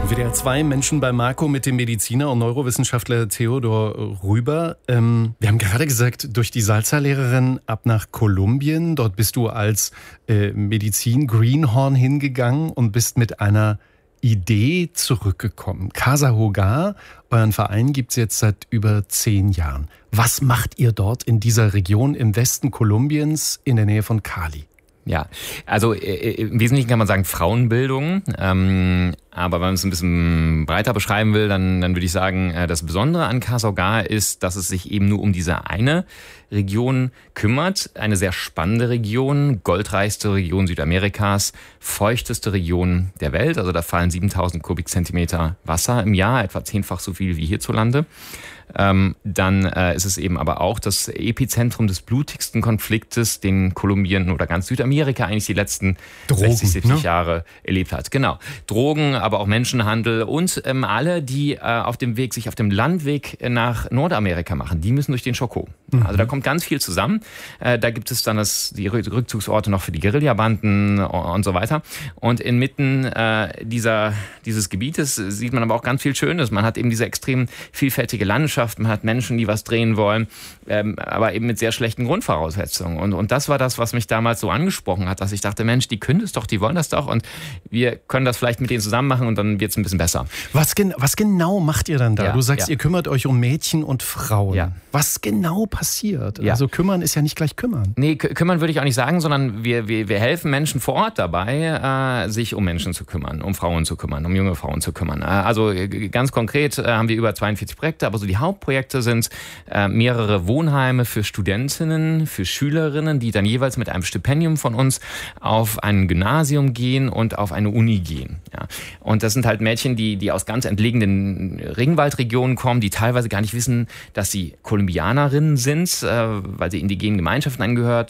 WDR 2 Menschen bei Marco mit dem Mediziner und Neurowissenschaftler Theodor Rüber. Wir haben gerade gesagt, durch die Salsa-Lehrerin ab nach Kolumbien. Dort bist du als Medizin-Greenhorn hingegangen und bist mit einer Idee zurückgekommen. Casa Hogar, euren Verein gibt es jetzt seit über 10 Jahren. Was macht ihr dort in dieser Region im Westen Kolumbiens in der Nähe von Cali? Ja, also im Wesentlichen kann man sagen Frauenbildung, aber wenn man es ein bisschen breiter beschreiben will, dann würde ich sagen, das Besondere an Casa Hogar ist, dass es sich eben nur um diese eine Region kümmert. Eine sehr spannende Region, goldreichste Region Südamerikas, feuchteste Region der Welt. Also da fallen 7000 Kubikzentimeter Wasser im Jahr, etwa 10-fach so viel wie hierzulande. Dann ist es eben aber auch das Epizentrum des blutigsten Konfliktes, den Kolumbien oder ganz Südamerika eigentlich die letzten 60, 70 Jahre erlebt hat. Genau. Drogen, aber auch Menschenhandel und alle, die sich auf dem Landweg nach Nordamerika machen, die müssen durch den Chocó. Also da kommt ganz viel zusammen. Da gibt es dann die Rückzugsorte noch für die Guerillabanden und so weiter. Und inmitten dieses Gebietes sieht man aber auch ganz viel Schönes. Man hat eben diese extrem vielfältige Landschaft. Man hat Menschen, die was drehen wollen, aber eben mit sehr schlechten Grundvoraussetzungen. Und das war das, was mich damals so angesprochen hat, dass ich dachte, Mensch, die können das doch, die wollen das doch und wir können das vielleicht mit denen zusammen machen und dann wird es ein bisschen besser. Was genau macht ihr dann da? Ja, du sagst, ihr kümmert euch um Mädchen und Frauen. Ja. Was genau passiert? Ja. Also kümmern ist ja nicht gleich kümmern. Nee, kümmern würde ich auch nicht sagen, sondern wir helfen Menschen vor Ort dabei, sich um Menschen zu kümmern, um Frauen zu kümmern, um junge Frauen zu kümmern. Also ganz konkret haben wir über 42 Projekte, aber so die Hauptprojekte sind mehrere Wohnheime für Studentinnen, für Schülerinnen, die dann jeweils mit einem Stipendium von uns auf ein Gymnasium gehen und auf eine Uni gehen. Ja. Und das sind halt Mädchen, die aus ganz entlegenen Regenwaldregionen kommen, die teilweise gar nicht wissen, dass sie Kolumbianerinnen sind, weil sie indigenen Gemeinschaften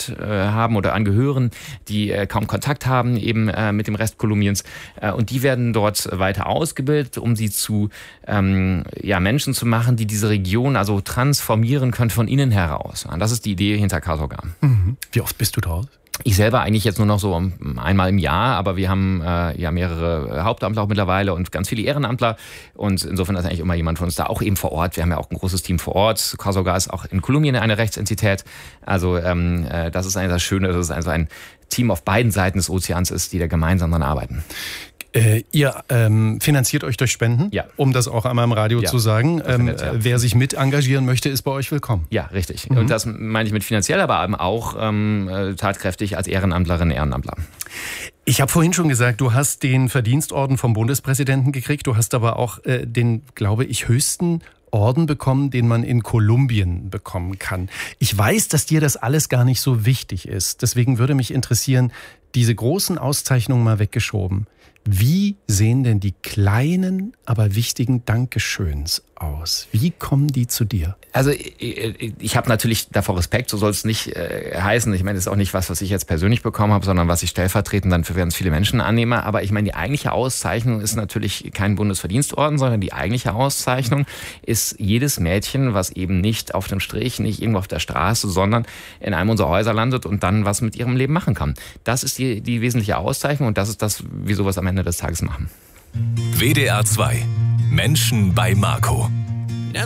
angehören, die kaum Kontakt haben eben mit dem Rest Kolumbiens. Und die werden dort weiter ausgebildet, um sie zu Menschen zu machen, die diese Region also transformieren können von innen heraus. Und das ist die Idee hinter Casa Hogar. Wie oft bist du dort? Ich selber eigentlich jetzt nur noch so einmal im Jahr, aber wir haben mehrere Hauptamtler auch mittlerweile und ganz viele Ehrenamtler und insofern ist eigentlich immer jemand von uns da, auch eben vor Ort. Wir haben ja auch ein großes Team vor Ort. Casa Hogar ist auch in Kolumbien eine Rechtsentität. Also das ist eigentlich das Schöne, dass es also ein Team auf beiden Seiten des Ozeans ist, die da gemeinsam dran arbeiten. Ihr finanziert euch durch Spenden, um das auch einmal im Radio zu sagen. Wer sich mit engagieren möchte, ist bei euch willkommen. Ja, richtig. Und das meine ich mit finanziell, aber eben auch tatkräftig als Ehrenamtlerin, Ehrenamtler. Ich habe vorhin schon gesagt, du hast den Verdienstorden vom Bundespräsidenten gekriegt. Du hast aber auch den, glaube ich, höchsten Orden bekommen, den man in Kolumbien bekommen kann. Ich weiß, dass dir das alles gar nicht so wichtig ist. Deswegen würde mich interessieren, diese großen Auszeichnungen mal weggeschoben. Wie sehen denn die kleinen, aber wichtigen Dankeschöns aus? Wie kommen die zu dir? Also ich habe natürlich davor Respekt, so soll es nicht heißen. Ich meine, das ist auch nicht was ich jetzt persönlich bekommen habe, sondern was ich stellvertretend dann für ganz viele Menschen annehme. Aber ich meine, die eigentliche Auszeichnung ist natürlich kein Bundesverdienstorden, sondern die eigentliche Auszeichnung ist jedes Mädchen, was eben nicht auf dem Strich, nicht irgendwo auf der Straße, sondern in einem unserer Häuser landet und dann was mit ihrem Leben machen kann. Das ist die wesentliche Auszeichnung und das ist das, wie sowas am Ende des Tages machen. WDR 2 Menschen bei Marco.